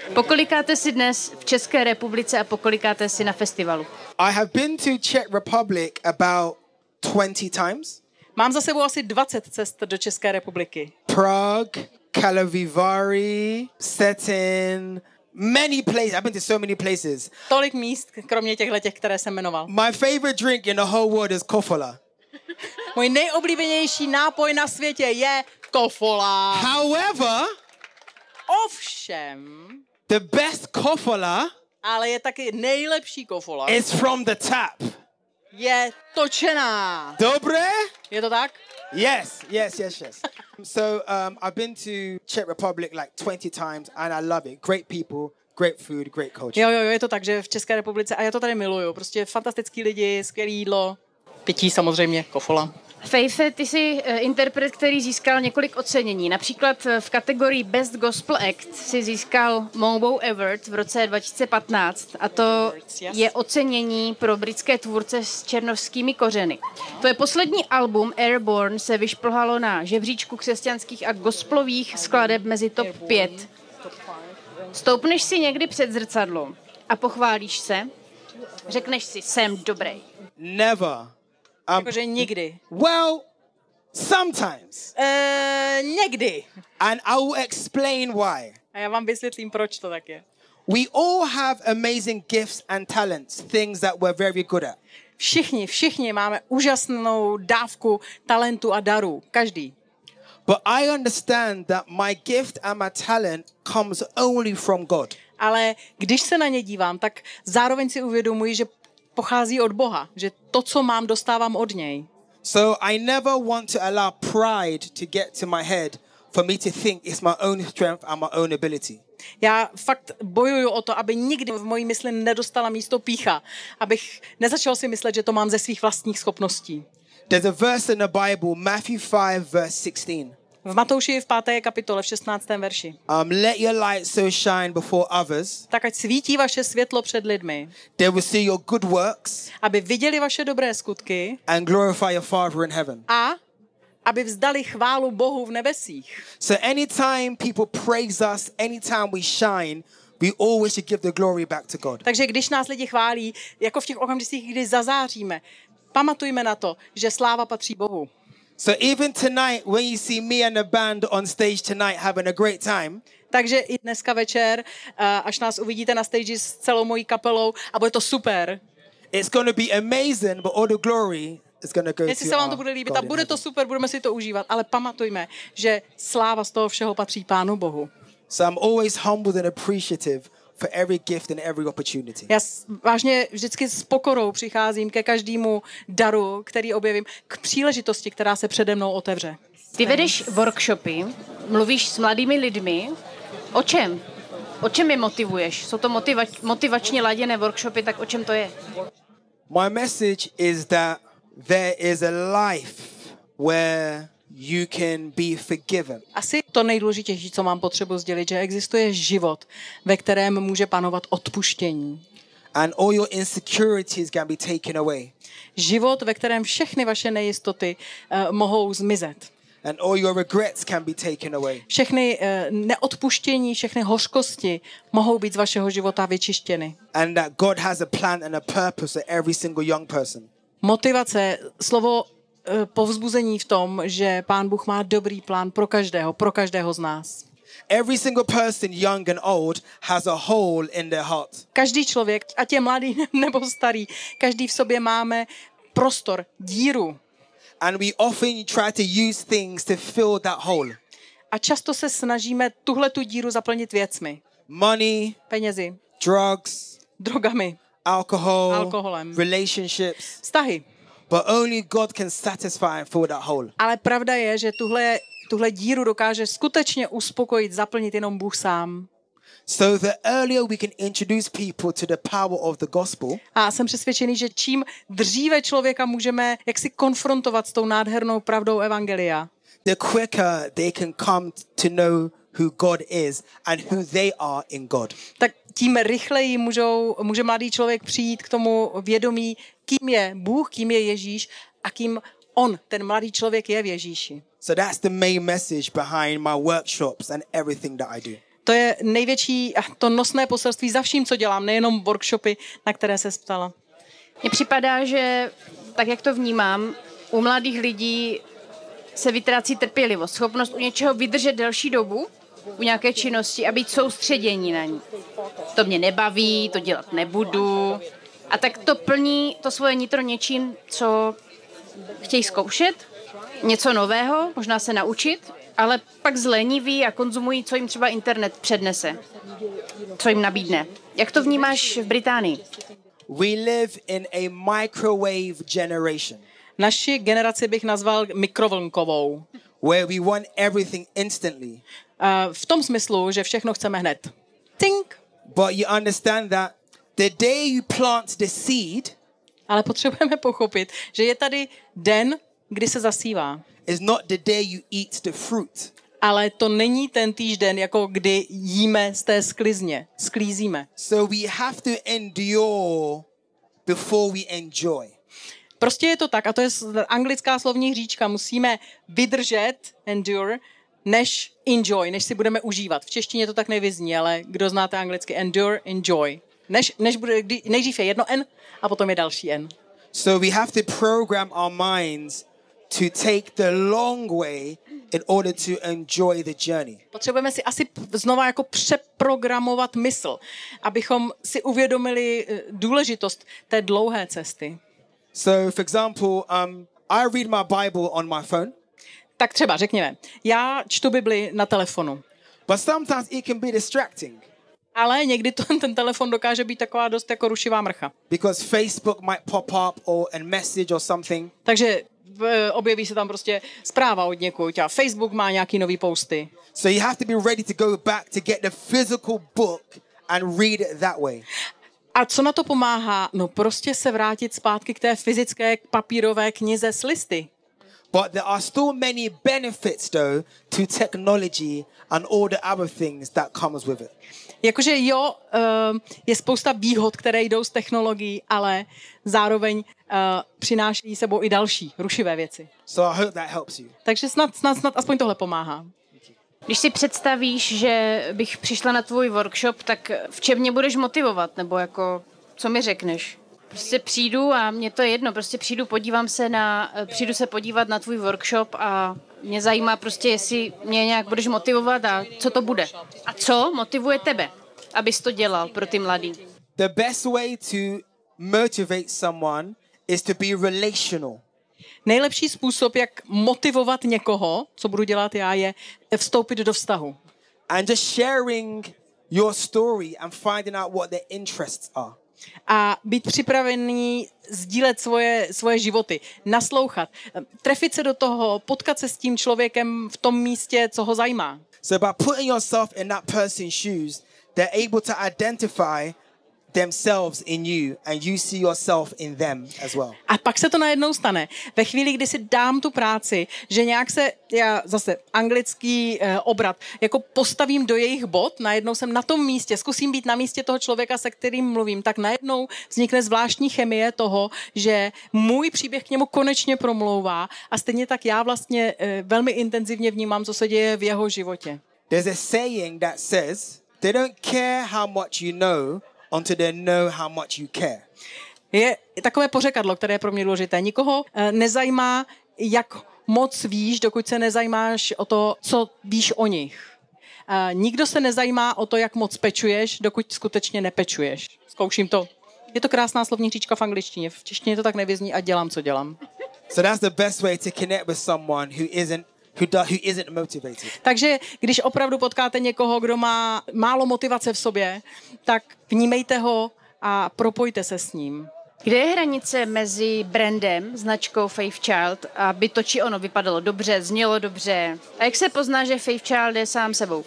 Pokolikáte si dnes v České republice a pokolikáte si na festivalu? I have been to Czech Republic about 20 times. Mám za sebou asi 20 cest do České republiky. Prague, Karlovy Vary, Stettin, many places. I've been to so many places. Tolik míst, kromě těchto, které jsem jmenoval. My favorite drink in the whole world is kofola. Můj nejoblíbenější nápoj na světě je kofola. However, Ovšem, the best kofola ale je taky nejlepší kofola. is from the tap. Je točená. Dobré? Je to tak? Yes. So I've been to Czech Republic like 20 times and I love it. Great people, great food, great culture. Jo, je to tak, že v České republice, a já to tady miluju, prostě fantastický lidi, skvělý jídlo, pití samozřejmě, kofola. Faith, ty jsi interpret, který získal několik ocenění. Například v kategorii Best Gospel Act si získal Mobo Award v roce 2015 a to je ocenění pro britské tvůrce s černovskými kořeny. Tvoje poslední album Airborne se vyšplhalo na žebříčku křesťanských a gospelových skladeb mezi top 5. Stoupneš si někdy před zrcadlo a pochválíš se? Řekneš si, jsem dobrý. Never. Jakože nikdy. Well, sometimes. Někdy. And I will explain why. A já vám vysvětlím, proč to tak je. We all have amazing gifts and talents, things that we're very good at. Všichni máme úžasnou dávku talentu a darů. Každý. But I understand that my gift and my talent comes only from God. Ale když se na ně dívám, tak zároveň si uvědomuji, že pochází od Boha, že to, co mám, dostávám od něj. So I never want to allow pride to get to my head for me to think it's my own strength and my own ability. Já fakt bojuju o to, aby nikdy v mojí mysli nedostala místo pýcha, abych nezačal si myslet, že to mám ze svých vlastních schopností. There's a verse in the Bible, Matthew 5 verse 16. V Matouši v 5. kapitole v 16. verši. Let your light so shine before others. Tak ať svítí vaše světlo před lidmi. They will see your good works. Aby viděli vaše dobré skutky. And glorify your Father in heaven. A aby vzdali chválu Bohu v nebesích. So anytime people praise us, anytime we shine, we always should give the glory back to God. Takže když nás lidi chválí, jako v těch okamžicích, kdy zazáříme, pamatujme na to, že sláva patří Bohu. So even tonight, when you see me and the band on stage tonight having a great time, takže i dneska večer, až nás uvidíte na stage s celou mojí kapelou a bude to super. It's going to be amazing, but all the glory is going to go Jestli to se vám to bude líbit a bude to super, budeme si to užívat, ale pamatujme, že sláva z toho všeho patří Pánu Bohu. So I'm always humbled and appreciative for every gift and every opportunity. Já vážně vždycky s pokorou přicházím ke každému daru, který objevím, k příležitosti, která se přede mnou otevře. Ty vedeš workshopy, mluvíš s mladými lidmi. O čem? O čem je motivuješ? Jsou to motivačně laděné workshopy, tak o čem to je? My message is that there is a life where you can be forgiven. Asi to nejdůležitější, co mám potřebu sdělit, že existuje život, ve kterém může panovat odpuštění. And all your insecurities can be taken away. Život, ve kterém všechny vaše nejistoty mohou zmizet. And all your regrets can be taken away. Všechny neodpuštění, všechny hořkosti mohou být z vašeho života vyčištěny. And that God has a plan and a purpose for every single young person. Motivace, slovo povzbuzení v tom, že Pán Bůh má dobrý plán pro každého z nás. Every single person, young and old, has a hole in their heart. Každý člověk, ať je mladý nebo starý, každý v sobě máme prostor, díru. And we often try to use things to fill that hole. A často se snažíme tuhletu díru zaplnit věcmi. Money, penězi, drugs, drogami, alcoholem, relationships. Vztahy. But only God can satisfy and fill that hole. Ale pravda je, že tuhle díru dokáže skutečně uspokojit, zaplnit jenom Bůh sám. So the earlier we can introduce people to the power of the gospel. A jsem přesvědčený, že čím dříve člověka můžeme jaksi konfrontovat s tou nádhernou pravdou evangelia, the quicker they can come to know who God is and who they are in God. Tak tím rychleji může mladý člověk přijít k tomu vědomí, kým je Bůh, kým je Ježíš a kým on, ten mladý člověk, je v Ježíši. So that's the main message behind my workshops and everything that I do. To je největší, to nosné poselství za vším, co dělám, nejenom workshopy, na které se ptala. Mně připadá, že tak, jak to vnímám, u mladých lidí se vytrácí trpělivost, schopnost u něčeho vydržet delší dobu, u nějaké činnosti a být soustředění na ní. To mě nebaví, to dělat nebudu. A tak to plní to svoje nitro něčím, co chtějí zkoušet, něco nového, možná se naučit, ale pak zleniví a konzumují, co jim třeba internet přednese, co jim nabídne. Jak to vnímáš v Británii? We live in a microwave generation. Naši generaci bych nazval mikrovlnkovou. Where we want everything instantly. V tom smyslu, že všechno chceme hned. Tink. But you understand that the day you plant the seed, ale potřebujeme pochopit, že je tady den, kdy se zasívá. Is not the day you eat the fruit. Ale to není ten týžden, jako kdy jíme z té sklízíme. So we have to endure before we enjoy. Prostě je to tak, a to je anglická slovní hříčka, musíme vydržet, endure, než enjoy, než si budeme užívat. V češtině to tak nevyzní, ale kdo znáte anglicky, endure, enjoy. Nejdřív je jedno N a potom je další N. So we have to program our minds to take the long way in order to enjoy the journey. Potřebujeme si asi znova jako přeprogramovat mysl, abychom si uvědomili důležitost té dlouhé cesty. So, for example, I read my Bible on my phone. Tak třeba, řekněme, já čtu Bibli na telefonu. But sometimes it can be distracting. Ale někdy ten telefon dokáže být taková dost jako rušivá mrcha. Because Facebook might pop up or a message or something. Takže objeví se tam prostě zpráva od někud a Facebook má nějaký nový posty. So you have to be ready to go back to get the physical book and read it that way. A co na to pomáhá? No prostě se vrátit zpátky k té fyzické papírové knize s listy. But there are still many benefits though to technology and all the other things that comes with it. Jakože jo, je spousta výhod, které jdou z technologií, ale zároveň přináší sebou i další rušivé věci. So I hope that helps you. Takže snad aspoň tohle pomáhá. Když si představíš, že bych přišla na tvůj workshop, tak v čem mě budeš motivovat? Nebo jako, co mi řekneš? Prostě přijdu a mě to je jedno, prostě přijdu se podívat na tvůj workshop a mě zajímá prostě, jestli mě nějak budeš motivovat a co to bude. A co motivuje tebe, abys to dělal pro ty mladý? The best way to motivate someone is to be relational. Nejlepší způsob, jak motivovat někoho, co budu dělat já, je vstoupit do vztahu. And just sharing your story and finding out what their interests are. A být připravený sdílet svoje životy, naslouchat, trefit se do toho, potkat se s tím člověkem v tom místě, co ho zajímá. So by putting yourself in that person's shoes, they're able to identify themselves in you and you see yourself in them as well. A pak se to najednou stane. Ve chvíli, kdy si dám tu práci, že nějak já zase anglický obrat, jako postavím do jejich bod, najednou jsem na tom místě, zkusím být na místě toho člověka, se kterým mluvím, tak najednou vznikne zvláštní chemie toho, že můj příběh k němu konečně promlouvá a stejně tak já vlastně velmi intenzivně vnímám, co se děje v jeho životě. There's a saying that says, they don't care how much you know until they know how much you care. Je takové pořekadlo, které je pro mě důležité. Nikoho nezajímá, jak moc víš, dokud se nezajímáš o to, co víš o nich. Nikdo se nezajímá o to, jak moc pečuješ, dokud skutečně nepečuješ. Zkouším to. Je to krásná slovní hříčka v angličtině. V češtině to tak nevyzní a dělám, co dělám. So that's the best way to connect with someone who isn't motivated. Takže když opravdu potkáte někoho, kdo má málo motivace v sobě, tak vnímejte ho a propojte se s ním. Kde je hranice mezi brandem, značkou Faith Child, aby to či ono vypadalo dobře, znělo dobře? A jak se pozná, že Faith Child je sám sebou?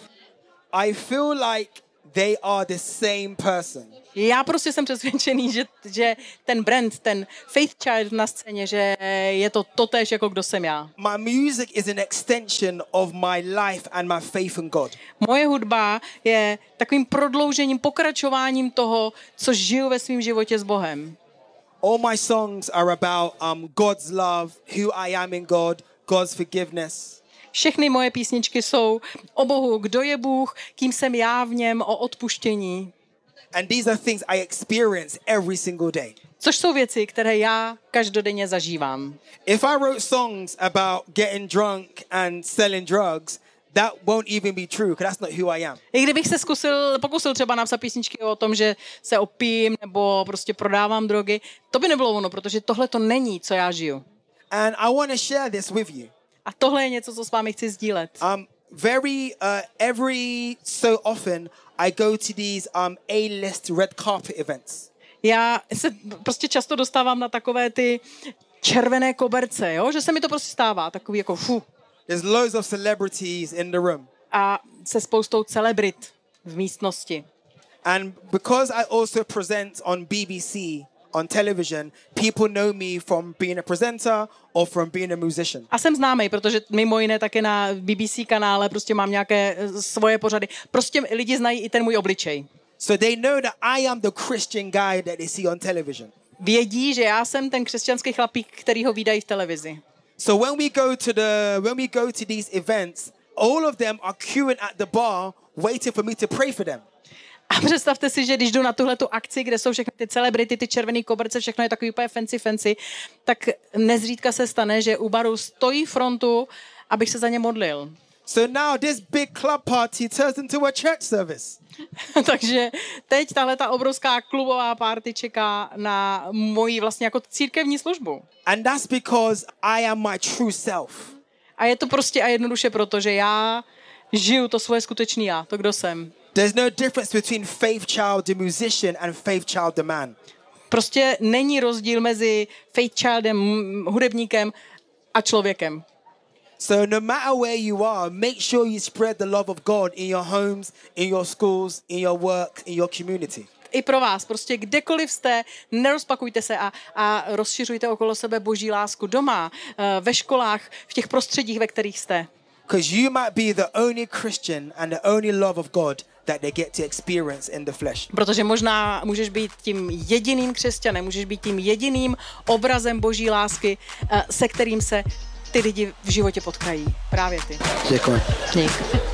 I feel like they are the same person. Já prostě jsem přesvědčený, že ten brand, ten Faith Child na scéně, že je to totéž, jako kdo jsem já. My music is an extension of my life and my faith in God. Moje hudba je takovým prodloužením, pokračováním toho, co žiju ve svém životě s Bohem. All my songs are about God's love, who I am in God, God's forgiveness. Všechny moje písničky jsou o Bohu, kdo je Bůh, kým jsem já v něm, o odpuštění. And these are things I experience every single day. Což jsou věci, které já každodenně zažívám. If I wrote songs about getting drunk and selling drugs, that won't even be true, because that's not who I am. I kdybych se pokusil třeba napsat písničky o tom, že se opijím nebo prostě prodávám drogy, to by nebylo ono, protože tohle to není, co já žiju. And I want to share this with you. A tohle je něco, co s vámi chci sdílet. Every so often I go to these A-list red carpet events. Já se prostě často dostávám na takové ty červené koberce, jo? Že se mi to prostě stává, takový jako There's loads of celebrities in the room. A se spoustou celebrit v místnosti. And because I also present on BBC, on television, people know me from being a presenter or from being a musician. A jsem známý, protože mimo jiné také na BBC kanále prostě mám nějaké svoje pořady. Prostě lidi znají i ten můj obličej. So they know that I am the Christian guy that they see on television. Vědí, že já jsem ten křesťanský chlapík, který ho vídají v televizi. So when we go to these events, all of them are queuing at the bar waiting for me to pray for them. A představte si, že když jdu na tuhletu akci, kde jsou všechny ty celebrity, ty červený koberce, všechno je takový úplně fancy, tak nezřídka se stane, že u baru stojí frontu, abych se za ně modlil. So now this big club party turns into a church service. Takže teď tahle ta obrovská klubová party čeká na moji vlastně jako církevní službu. And that's because I am my true self. A je to prostě a jednoduše proto, že já žiju to svoje skutečný já, to kdo jsem. There's no difference between Faith Child the musician and Faith Child the man. Prostě není rozdíl mezi Faith Childem, hudebníkem a člověkem. So no matter where you are, make sure you spread the love of God in your homes, in your schools, in your work, in your community. I pro vás, prostě kdekoliv jste, nerozpakujte se a rozšiřujte okolo sebe boží lásku doma, ve školách, v těch prostředích, ve kterých jste. Because you might be the only Christian and the only love of God that they get to experience in the flesh. Protože možná můžeš být tím jediným křesťanem, můžeš být tím jediným obrazem boží lásky, se kterým se ty lidi v životě potkají. Právě ty. Děkuji. Dík.